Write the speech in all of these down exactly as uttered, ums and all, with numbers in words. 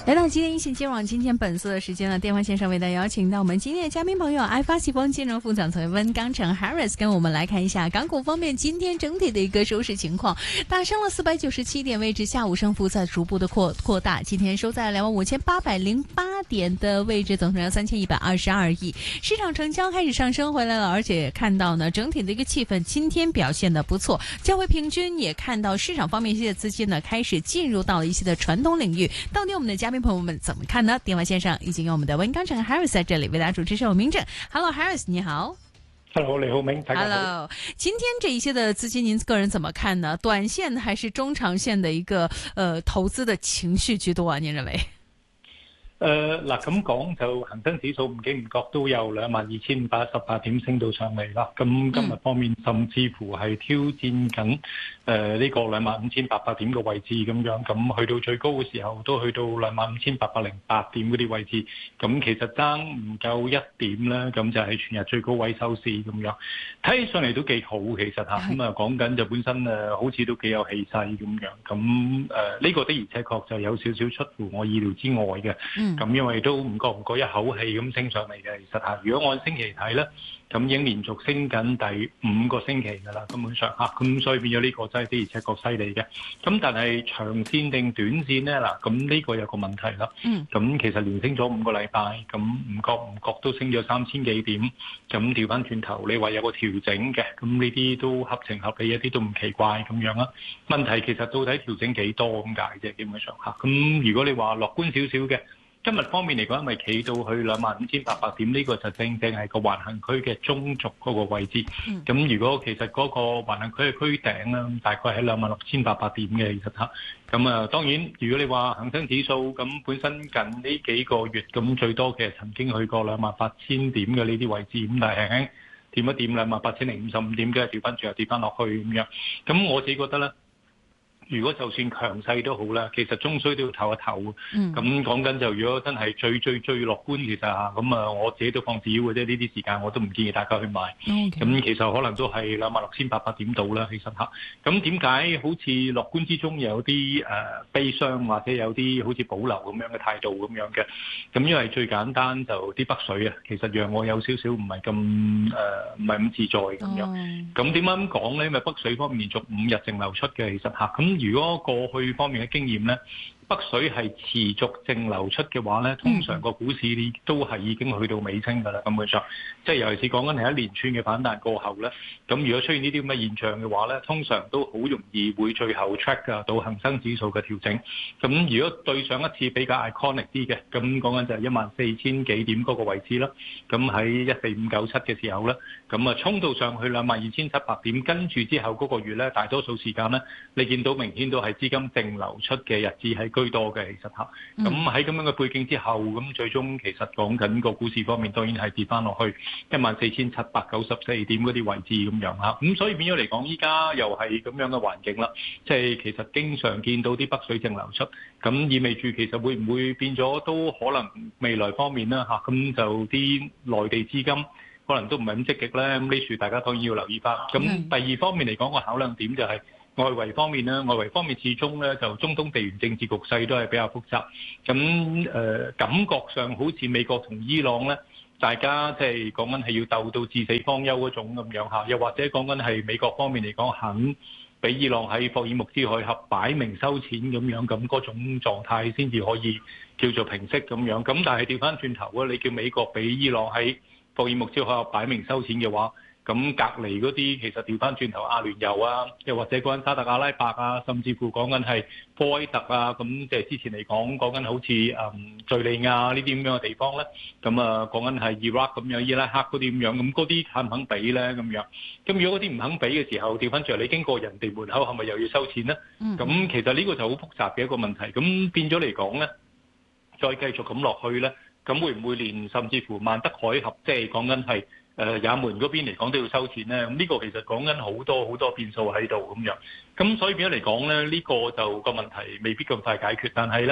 来到今天一线金融网今天本色的时间呢，电话线上为大家邀请到我们今天的嘉宾朋友，爱发西方金融副总裁温钢城 Harris 跟我们来看一下港股方面今天整体的一个收市情况，大升了四百九十七点位置，下午升幅在逐步的扩扩大，今天收在两万五千八百零八点的位置，总成交三千一百二十二亿，市场成交开始上升回来了，而且看到呢整体的一个气氛今天表现的不错，较为平均，也看到市场方面一些的资金呢开始进入到了一些的传统领域，到底我们的嘉宾朋友们怎么看呢？电话线上已经有我们的温钢城 Harris 在这里为大家主持，是我明正。Hello Harris， 你好。 Hello， 你好明，大家好。 Hello， 今天这一些的资金，您个人怎么看呢？短线还是中长线的一个呃投資的情緒居多啊？您認為？ 誒嗱咁講就恒生指數唔經唔覺都有兩萬二千五百一十八點升到上嚟啦。咁今日方面甚至乎係挑戰緊誒呢個兩萬五千八百點嘅位置咁樣，咁去到最高嘅時候都去到兩萬五千八百零八點嗰啲位置。咁其實爭唔夠一點啦，咁就係全日最高位收市咁樣。睇起上嚟都幾好其實嚇，咁啊講緊就本身誒好似都幾有氣勢咁樣。咁誒呢個的而且確就有少少出乎我意料之外嘅。咁因為都唔覺唔覺一口氣咁升上嚟嘅，其實嚇，如果按星期睇咧，咁已經連續升緊第五個星期㗎啦，根本上嚇，咁所以變咗呢個真係的而且確犀利嘅。咁但係長線定短線咧嗱，咁呢個有個問題啦。嗯。咁其實連升咗五個禮拜，咁唔覺唔覺都升咗三千幾點，咁調翻轉頭，你話有個調整嘅，咁呢啲都合情合理，一啲都唔奇怪咁樣啦。問題其實到底調整幾多咁解啫，基本上嚇。咁如果你話樂觀少少嘅。今日方面嚟講，因為企到去兩萬五千八百點，呢、這個就正正係個橫行區嘅中軸嗰個位置。咁、嗯、如果其實嗰個橫行區嘅區頂啦，大概喺兩萬六千八百點嘅，其實嚇。咁啊，當然如果你話恒生指數咁本身近呢幾個月咁最多嘅曾經去過兩萬八千點嘅呢啲位置，咁但係輕輕點一點兩萬八千零五十五點嘅調翻轉又跌翻落去咁樣。咁我自己覺得咧。如果就算強勢都好啦，其實終須都要唞一唞。咁講緊就如果真係最最最樂觀，其實嚇咁啊，我自己都放止嘅啫。呢啲時間我都唔建議大家去買。咁、okay. 其實可能都係兩萬六千八百點到啦，其實嚇。咁點解好似樂觀之中有啲誒、呃、悲傷，或者有啲好似保留咁樣嘅態度咁樣嘅？咁因為最簡單就啲北水啊，其實讓我有少少唔係咁誒唔係咁自在咁樣。咁點解咁講咧？因為北水方面連續五日淨流出嘅，其實嚇咁。如果過去方面嘅經驗咧，北水係持續淨流出嘅話咧，通常個股市都係已經去到尾聲㗎啦。根本上，即係尤其是講緊係一連串嘅反彈過後咧，咁如果出現呢啲咁嘅現象嘅話咧，通常都好容易會最後 track 㗎到恒生指數嘅調整。咁如果對上一次比較 iconic 啲嘅，咁講緊就係一萬四千幾點嗰個位置啦。咁喺一四五九七嘅時候咧，咁啊衝到上去兩萬二千七百點，跟住之後嗰個月咧，大多數時間咧，你見到明顯都係資金淨流出嘅日子係居多嘅，其實嚇。咁喺咁樣嘅背景之後，咁最終其實講緊個股市方面，當然係跌翻落去一萬四千七百九十四點嗰啲位置咁樣嚇。咁所以變咗嚟講，依家又係咁樣嘅環境啦。即係其實經常見到啲北水淨流出，咁意味住其實會唔會變咗都可能未來方面啦嚇。咁就啲內地資金可能都唔係咁積極咧。咁呢處大家當然要留意翻。咁第二方面嚟講，個考量點就係、是。外圍方面咧，外圍方面始終咧就中東地緣政治局勢都係比較複雜。咁誒、呃、感覺上好似美國同伊朗咧，大家即係講緊係要鬥到至死方休嗰種咁樣嚇，又或者講緊係美國方面嚟講肯俾伊朗喺霍爾木茲海峽擺明收錢咁樣，咁嗰種狀態先至可以叫做平息咁樣。咁但係調翻轉頭啊，你叫美國俾伊朗喺霍爾木茲海峽擺明收錢嘅話，咁隔離嗰啲其實調翻轉頭阿聯酋啊，又或者講緊沙特阿拉伯啊，甚至乎講緊係科威特啊，咁即係之前嚟講講緊好似誒敍利亞呢啲咁樣嘅地方咧，咁啊講緊係伊拉克咁樣、伊拉克嗰啲咁樣，咁嗰啲肯唔肯俾咧咁樣？咁如果嗰啲唔肯俾嘅時候，調翻轉你經過人哋門口係咪又要收錢咧？咁、嗯、其實呢個就好複雜嘅一個問題。咁變咗嚟講咧，再繼續咁落去咧，咁會唔會連甚至乎萬德海峽，即係講緊係？誒、呃、也門嗰邊嚟講都要收錢咧，咁呢個其實講緊好多好多變數喺度咁樣，咁所以變咗嚟講咧，呢、這個就個問題未必咁快解決，但係咧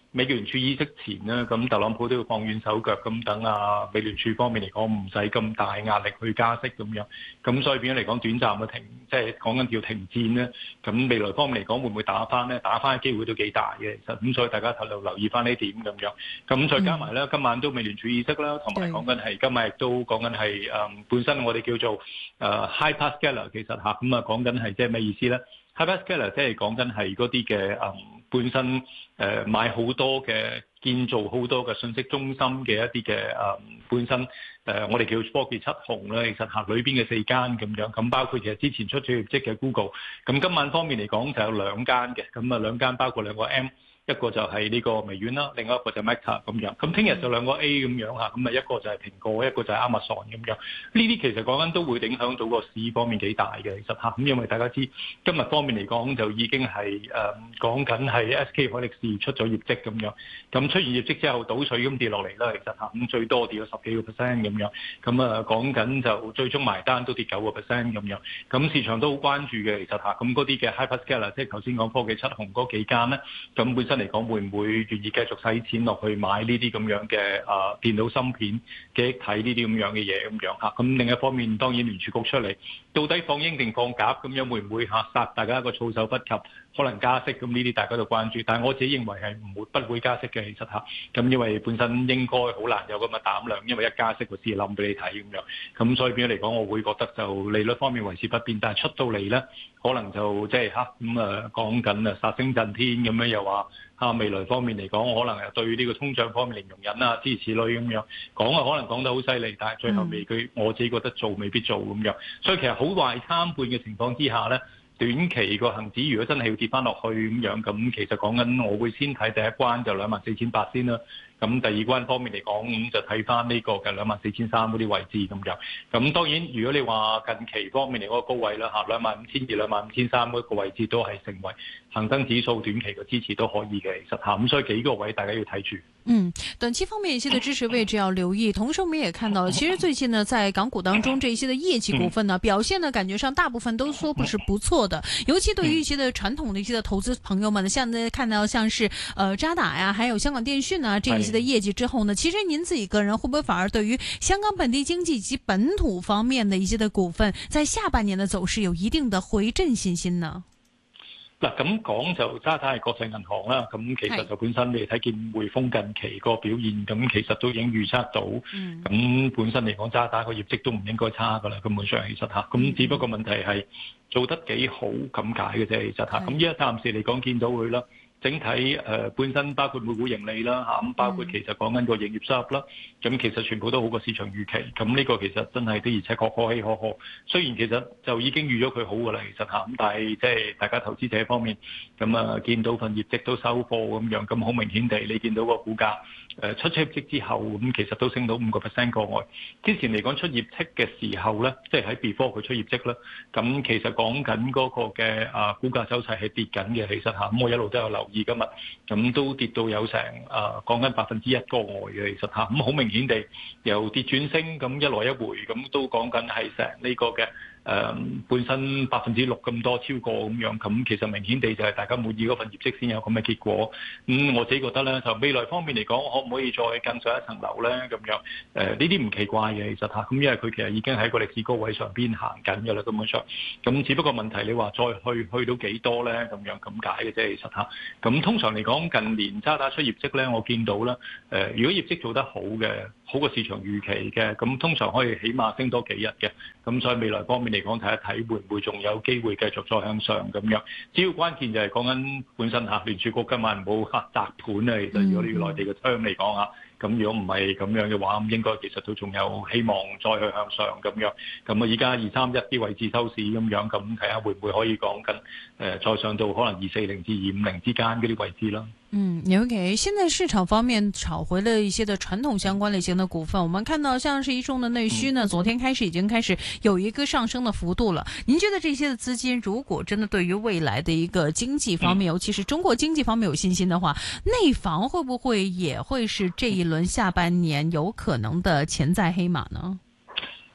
美聯儲議息前咧，咁特朗普都要放軟手腳，咁等啊美聯儲方面嚟講唔使咁大壓力去加息咁樣，咁所以變咗嚟講短暫嘅停，即係講緊叫停戰咧。咁未來方面嚟講會唔會打翻咧？打翻嘅機會都幾大嘅，其實咁所以大家頭度留意翻呢點咁樣。咁再加埋咧，今晚都美聯儲議息啦，同埋講緊係今日亦都講緊係誒本身我哋叫做誒、呃、hyperscaler， 其實嚇咁啊講緊係即係咩意思咧？hyperscaler 即係講緊係嗰啲嘅誒本身誒、呃、買好多嘅建造好多嘅信息中心嘅一啲嘅誒本身誒、呃、我哋叫科技七雄咧，其實客裏邊嘅四間咁樣，咁包括其實之前出咗業績嘅 Google， 咁今晚方面嚟講就有兩間嘅，咁啊兩間包括兩個 M。一個就係呢個微軟啦，另外一個就 Meta 咁樣。咁聽日就兩個 A 咁樣嚇，咁啊一個就係蘋果，一個就係 Amazon 咁樣。呢啲其實講緊都會影響到個市方面幾大嘅，其實嚇。咁因為大家知今日方面嚟講就已經係誒講緊係 S K 海力士出咗業績咁樣。咁出現業績之後倒水咁跌落嚟啦，其實嚇。咁最多跌咗十幾個 percent 咁樣。咁啊講緊就最終埋單都跌九個 percent 咁樣。咁市場都好關注嘅，其實嚇。咁嗰啲嘅 hyperscaler 即係頭先講科技七雄嗰幾間咧，咁本身嚟講會唔會願意繼續使錢落去買呢啲咁樣嘅啊電腦芯片嘅睇呢啲咁樣嘅嘢咁樣嚇？咁另一方面當然聯儲局出嚟，到底放鷹定放鴿咁樣會唔會嚇殺大家一個措手不及？可能加息咁呢啲大家都關注，但係我自己認為係唔會不會加息嘅，其實嚇。咁因為本身應該好難有咁嘅膽量，因為一加息個市冧俾你睇咁樣。咁所以變咗嚟講，我會覺得就利率方面維持不變，但係出到嚟咧，可能就即係嚇咁啊講緊啊殺聲震天咁樣，又話嚇未來方面嚟講，可能係對呢個通脹方面零容忍啊，諸如此類咁樣講啊，可能講得好犀利，但係最後尾佢我自己覺得做未必做咁樣。所以其實好壞參半嘅情況之下咧。短期個恆指如果真係要跌翻落去咁樣，咁其實講緊我會先睇第一關就兩萬四千八先啦。咁第二關方面嚟講，咁就睇翻呢個嘅兩萬四千三嗰啲位置咁樣。咁當然，如果你話近期方面嚟嗰個高位啦嚇，兩萬五千二、兩萬五千三嗰個位置都係成為恒生指數短期嘅支持都可以嘅，其實嚇。咁所以幾個位大家要睇住。 嗯，短期方面一些的支持位置要留意。同時我們也看到了，其實最近呢，在港股當中這一些的業績股份呢，表現呢感覺上大部分都說不是不錯的。尤其對於一些的傳統的一些的投資朋友們呢，像呢看到像是呃渣打呀，還有香港電訊啊這一些的業績之後呢，其實您自己個人會不會反而對於香港本地經濟及本土方面的一些的股份，在下半年的走勢有一定的回振信心呢？ 嗱咁講就渣打係國際銀行啦，咁其實就本身你睇見匯豐近期個表現，咁其實都已經預測到，咁、嗯、本身嚟講渣打個業績都唔應該差噶啦，根本上其實嚇，咁只不過問題係做得幾好咁解嘅啫，其實嚇，咁依家暫時嚟講見到佢啦。整體誒、呃、本身包括每股盈利啦嚇，咁包括其實講緊個營業收入啦，咁其實全部都好過市場預期，咁呢個其實真係的而且確可喜可賀。雖然其實就已經預咗佢好㗎啦，其實嚇，咁但係即係大家投資者方面，咁啊見到份業績都收貨咁樣，咁好明顯地你見到個股價誒出出業績之後，咁其實都升到五個 percent 個外。之前嚟講出業績嘅時候咧，即係喺 before 佢出業績啦，咁其實講緊嗰個嘅啊股價走勢係跌緊嘅，其實嚇，咁我一路都有留意。而今日咁都跌到有成誒講緊百分之一個外嘅，其實嚇，咁好明顯地由跌轉升，咁一來一回咁都講緊係成呢個嘅。誒、呃、本身百分之六咁多超過咁樣，咁其實明顯地就係大家滿意嗰份業績先有咁嘅結果。咁、嗯、我自己覺得咧，就未來方面嚟講，可唔可以再更上一層樓咧？咁樣誒呢啲唔奇怪嘅，其實嚇。咁因為佢其實已經喺個歷史高位上邊行緊嘅啦，根本上。咁只不過問題你話再去去到幾多咧？咁樣咁解嘅啫，其實嚇。咁通常嚟講，近年渣打出業績咧，我見到啦。誒、呃，如果業績做得好嘅，好過市場預期嘅，咁通常可以起碼升多幾日嘅。咁所以未來方面嚟講，睇一睇會唔會仲有機會繼續再向上咁樣。只要關鍵就係講緊本身嚇聯儲局今晚唔好嚇砸盤啊！其實如果呢個內地嘅窗嚟講嚇，咁如果唔係咁樣嘅話，咁應該其實都仲有希望再去向上咁樣。咁啊，而家二三一啲位置收市咁樣，咁睇下會唔會可以講緊誒再上到可能二四零至二五零之間嗰啲位置啦。 嗯 ，OK， 現在市場方面炒回了一些的傳統相關類型的股份，我們看到像是一眾的內需呢，昨天開始已經開始有一個上升的幅度了。您覺得這些的資金如果真的對於未來的一個經濟方面，尤其是中國經濟方面有信心的話，內房會不會也會是這一輪下半年有可能的潛在黑馬呢？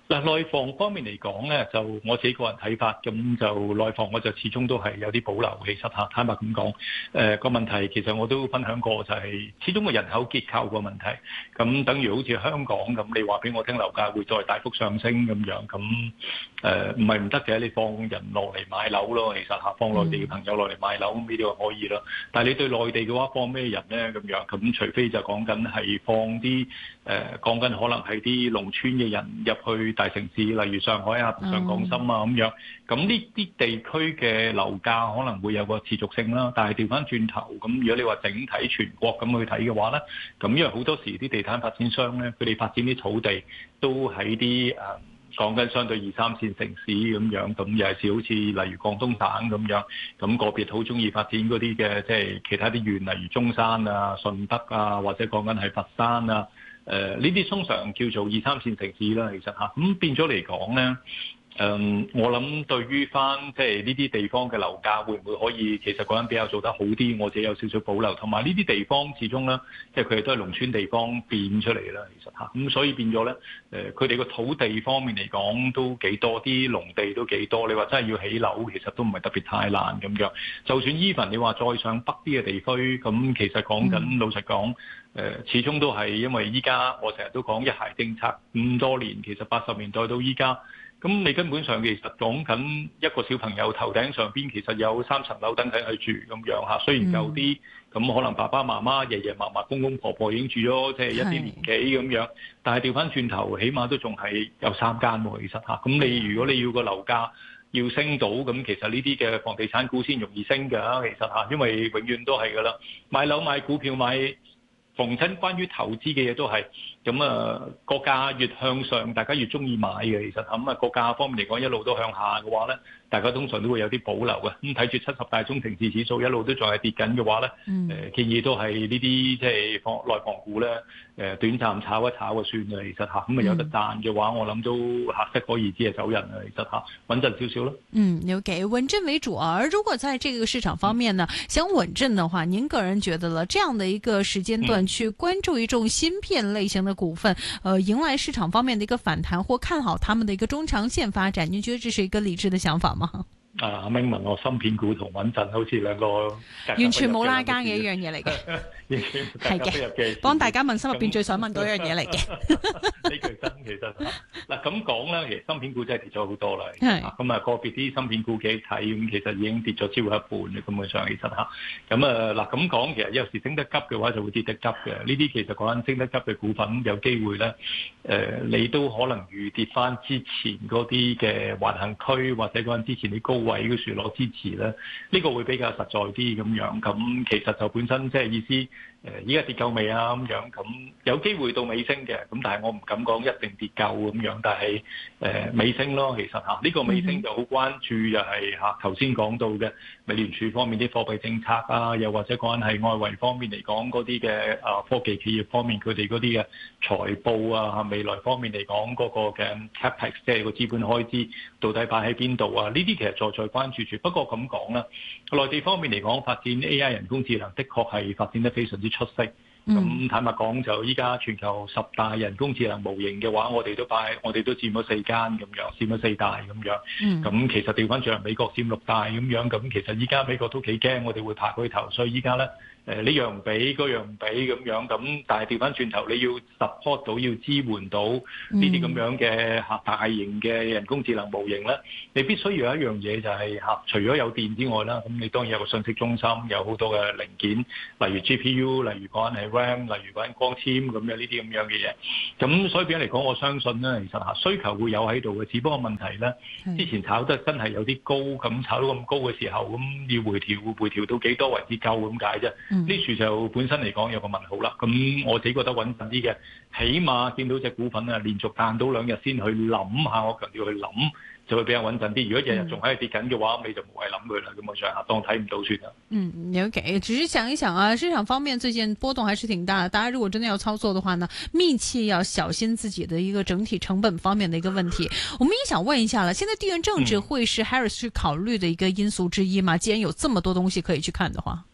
嗱，內房方面嚟講咧，就我自己個人睇法，咁就內房我就始終都係有啲保留。其實嚇，坦白咁講，誒、呃、個問題其實我都分享過，就係、是、始終個人口結構個問題。咁等於好似香港咁，你話俾我聽樓價會再大幅上升咁樣，咁誒唔係唔得嘅，你放人落嚟買樓咯。其實嚇，放內地嘅朋友落嚟買樓，咁呢啲就可以咯。但係你對內地嘅話，放咩人咧咁樣？咁除非就講緊係放啲誒講緊可能係啲農村嘅人入去大城市，例如上海啊、上廣深啊咁樣，咁呢啲地區嘅樓價可能會有個持續性啦。但係調翻轉頭，咁如果你話整體全國咁去睇嘅話咧，咁因為好多時啲地產發展商咧，佢哋發展啲土地都喺啲誒講緊相對二三線城市咁樣，咁尤其是好似例如廣東省咁樣，咁個別好中意發展嗰啲嘅即係其他啲縣，例如中山啊、順德啊，或者講緊係佛山啊。誒呢啲通常叫做二三線城市啦，其實嚇，咁變咗嚟講咧，誒、嗯、我諗對於翻即係呢啲地方嘅樓價會唔會可以其實嗰陣比較做得好啲，我自己有少少保留。同埋呢啲地方始終咧，即係佢哋都係農村地方變出嚟啦，其實嚇，咁所以變咗咧，誒佢哋個土地方面嚟講都幾多，啲農地都幾多。你話真係要起樓，其實都唔係特別太難咁樣。就算 even 你話再上北啲嘅地區，咁其實講緊、嗯、老實講。誒，始終都係因為依家我成日都講一孩政策咁多年，其實八十年代到依家，咁你根本上其實講緊一個小朋友頭頂上邊其實有三層樓等緊去住咁樣嚇，雖然舊啲，咁可能爸爸媽媽、爺爺嫲嫲、公公婆婆已經住咗即係一啲年紀咁樣，但係調翻轉頭，起碼都仲係有三間喎，其實嚇。咁你如果你要個樓價要升到，咁其實呢啲嘅房地產股先容易升㗎，其實嚇，因為永遠都係㗎啦，買樓買股票買。逢親關於投資嘅嘢都係咁啊，個價越向上，大家越中意買嘅。其實咁啊，個價方面嚟講，一路都向下嘅話咧，大家通常都會有啲保留嘅。咁睇住七十大中城市指數一路都仲係跌緊嘅話咧，誒、嗯呃、建議都係呢啲即係房內房股咧，誒、呃、短暫炒一炒就算嘅。其實嚇，咁啊有得賺嘅話，我諗都嚇適可而止係走人啊。其實嚇，穩陣少少咯。 嗯，OK，穩陣為主啊。而如果在這個市場方面呢，嗯、想穩陣的話，您個人覺得了這樣的一個時間段、嗯？去關注一種芯片類型的股份，呃，迎來市場方面的一個反彈，或看好他們的一個中長線發展，您覺得這是一個理智的想法嗎？ 啊，阿明問我芯片股同穩陣好似兩個完全冇拉更嘅一樣嘢嚟嘅，係嘅，幫大家問心入邊最想問嗰樣嘢嚟嘅。 呢句真其實嗱咁講啦，其實芯片股真係跌咗好多啦。係咁啊，個別啲芯片股幾睇咁，其實已經跌咗超過一半嘅根本上，其實嚇。咁啊嗱咁講，其實有時升得急嘅話就會跌得急嘅。呢啲其實講緊升得急嘅股份，有機會咧，誒、呃、你都可能預跌翻之前嗰啲嘅橫行區，或者講緊之前啲高位嘅樹落支持咧，呢、這個會比較實在啲咁樣。咁其實就本身即係意思。誒依家跌夠未啊？咁樣咁有機會到尾聲嘅，咁但係我唔敢講一定跌夠咁樣，但係誒、呃、尾聲咯，其實嚇呢、這個尾聲就好關注就係嚇頭先講到嘅美聯儲方面啲貨幣政策啊，又或者講緊係外圍方面嚟講嗰啲嘅啊科技企業方面佢哋嗰啲嘅財報啊，未來方面嚟講嗰個嘅 capex 即係個資本開支到底擺喺邊度啊？呢啲其實在在關注住。不過咁講啦，內地方面嚟講發展 A I 人工智能，的確係發展得非常之出色，咁、嗯、坦白講就依家全球十大人工智能模型嘅話，我哋都擺，我哋都佔咗四間咁樣，佔咗四大咁樣。咁、嗯、其實調翻轉美國佔六大咁樣，咁其實依家美國都幾驚，我哋會拍佢頭，所以依家咧。誒呢樣唔俾，嗰樣唔俾咁樣，咁但係調翻轉頭，你要 support 到，要支援到呢啲咁樣嘅嚇大型嘅人工智能模型咧，你必須要有一樣嘢就係嚇，除咗有電之外啦，咁你當然有個信息中心，有好多嘅零件，例如 G P U，例如講緊係 RAM，例如講緊光纖咁樣呢啲咁樣嘅嘢。咁所以變咗嚟講，我相信咧，其實嚇需求會有喺度嘅，只不過問題咧，之前炒得真係有啲高，咁炒到咁高嘅時候，咁要回調，會回調到幾多為之夠咁解啫。呢處就本身嚟講有個問號啦，咁我自己覺得穩陣啲嘅，起碼見到隻股份啊連續彈到兩日先去諗下，我強調去諗就會比較穩陣啲。如果日日仲喺度跌緊嘅話，咁你就無謂諗佢啦，咁我上下當睇唔到算啦。 嗯 ，OK， 只是想一想啊，市場方面最近波動還是挺大的，大家如果真的要操作的話呢，密切要小心自己的一個整體成本方面的一個問題。我們也想問一下了，現在地緣政治會是 Harris 去考慮的一個因素之一嗎？既然有這麼多東西可以去看的話。 誒、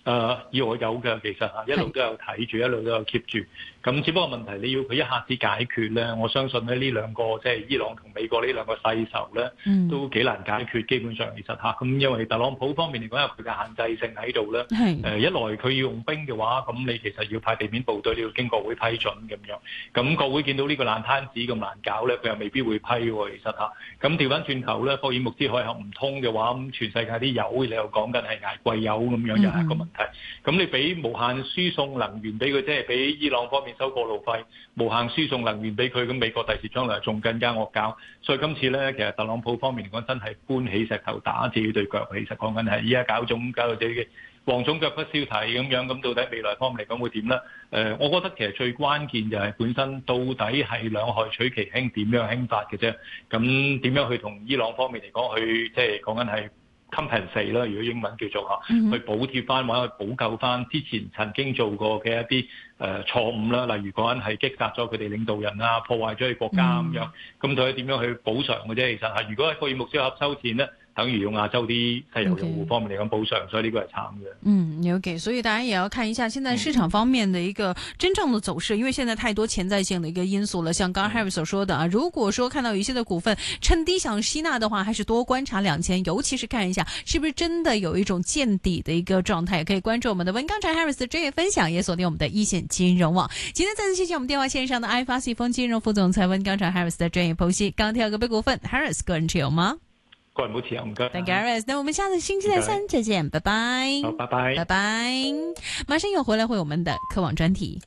誒，以我有嘅，其實嚇一路都有睇住，一路都有 keep 住。咁只不過問題，你要佢一下子解決咧，我相信咧呢兩個即係伊朗同美國呢兩個世仇咧，都幾難解決。基本上其實嚇咁，因為特朗普方面嚟講有佢嘅限制性喺度咧。誒一來佢要用兵嘅話，咁你其實要派地面部隊，你要經國會批准咁樣。咁國會見到呢個爛攤子咁難搞咧，佢又未必會批喎。其實嚇咁調翻轉頭咧，霍爾木茲海峽唔通嘅話，咁全世界啲油你又講緊係捱貴油咁樣，又係一個問題。咁你俾無限輸送能源俾佢，即係俾伊朗方面收過路費，無限輸送能源俾佢，咁美國第時將來仲更加惡搞。所以今次咧，其實特朗普方面嚟講，真係搬起石頭打自己對腳。其實講緊係依家搞種搞到自己嘅蝗蟲腳不燒蹄咁樣，咁到底未來方面嚟講會點咧？誒、呃，我覺得其實最關鍵就係本身到底係兩害取其輕，點樣輕法嘅啫。咁點樣去同伊朗方面嚟講，去即係講緊係compensate啦，如果英文叫做嚇，去補貼翻或者去補救翻之前曾經做過嘅一啲誒錯誤啦，例如嗰人係擊殺咗佢哋領導人啊，破壞咗佢國家咁樣，咁到底點樣去補償嘅啫？其實係，如果喺霍爾木茲海峽收錢咧，等於用亞洲啲石油用戶方面嚟講補償，所以呢個係慘嘅。 嗯 ，OK， 所以大家也要看一下現在市場方面的一個真正的走勢，嗯、因為現在太多潛在性的一個因素了。像剛剛 Harry 所說的啊，如果說看到有一些的股份趁低想吸納的話，還是多觀察兩千，尤其是看一下是不是真的有一種見底的一個狀態。可以關注我們的溫鋼城 Harris 的專業分享，也鎖定我們的一線金融網。今天再次謝謝我們電話線上的 I F A 西豐金融副總裁溫鋼城 Harris 的專業剖析。鋼鐵個別股份 Harris 個人持有嗎？ 個人冇持有，唔該。 Thank you, Harris。那我們下次星期三再見，拜拜。 好，拜拜， 拜拜。馬上又回來會我們的科網專題。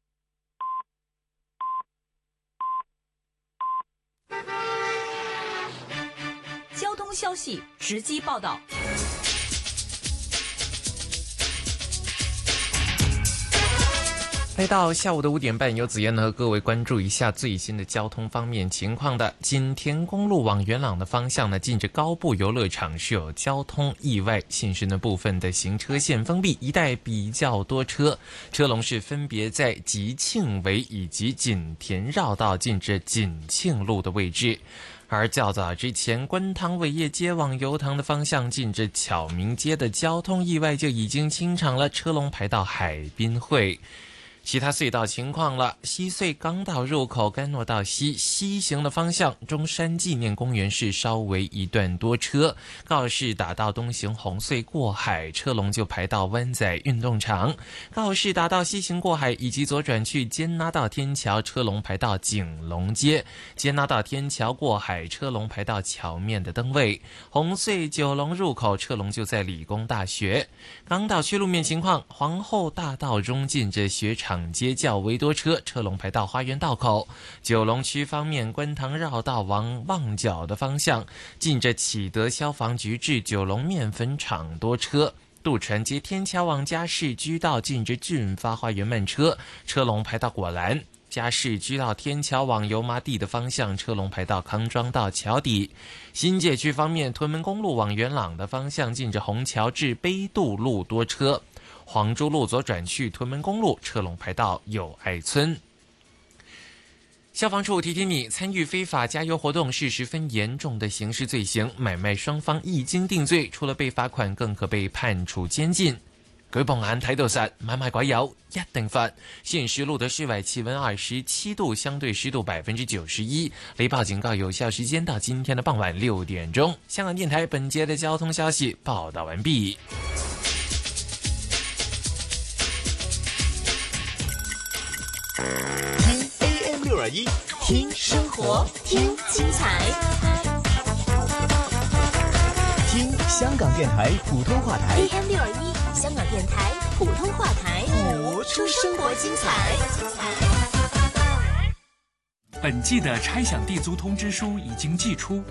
交通消息直擊報道。 來到下午的五點半，由子燕呢和各位關注一下最新的交通方面情況的。錦田公路往元朗的方向呢，近着高步遊樂場是有交通意外，現時呢部分的行車線封閉，一帶比較多車，車龍是分別在吉慶圍以及錦田繞道近着錦慶路的位置。而較早之前，觀塘偉業街往油塘的方向近着巧明街的交通意外就已經清場了，車龍排到海濱會。其他隧道情況了，西隧港島入口干諾道西西行的方向，中山紀念公園是稍微一段多車，告士打道東行紅隧過海，車龍就排到灣仔運動場，告士打道西行過海以及左轉去堅拿道天橋，車龍排到景隆街，堅拿道天橋過海，車龍排到橋面的燈位，紅隧九龍入口車龍就在理工大學。港島區路面情況，皇后大道中近着雪場街較為多車，車龍排到花園道口。九龍區方面，觀塘繞道往旺角的方向，近着啟德消防局至九龍麵粉廠多車。渡船街天橋往嘉士居道近着駿發花園慢車，車龍排到果欄。嘉士居道天橋往油麻地的方向，車龍排到康莊道橋底。新界區方面，屯門公路往元朗的方向，近着虹橋至杯渡路多車。黃竹路左轉去屯門公路，車龍排到友愛村。消防處提醒你，參與非法加油活動是十分嚴重的刑事罪行，買賣雙方一經定罪，除了被罰款，更可被判處監禁。舉報眼睇到實，買賣鬼油一定罰。現時錄得室外氣溫二十七度，相對濕度百分之九十一。雷暴警告有效時間到今天的傍晚六點鐘。香港電台本節的交通消息報道完畢。 聽 A M 六二一，聽生活，聽精彩，聽香港電台普通話台 A M 六二一。香港電台普通話台， 播出生活精彩。 本季的拆享地租通知書已經寄出。